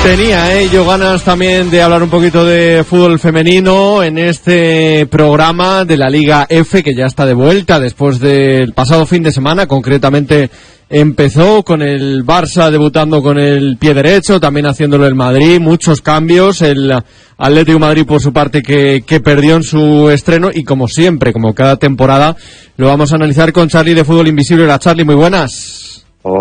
Tenía yo ganas también de hablar un poquito de fútbol femenino en este programa de la Liga F, que ya está de vuelta después del pasado fin de semana. Concretamente empezó con el Barça debutando con el pie derecho, también haciéndolo el Madrid, muchos cambios, el Atlético de Madrid por su parte que perdió en su estreno, y como siempre, como cada temporada, lo vamos a analizar con Charly de Fútbol Invisible. Hola Charly, muy buenas.